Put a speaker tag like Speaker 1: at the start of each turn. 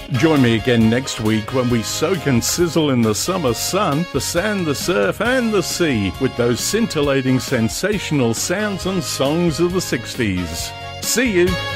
Speaker 1: Join me again next week when we soak and sizzle in the summer sun, the sand, the surf and the sea with those scintillating sensational sounds and songs of the 60s. See you!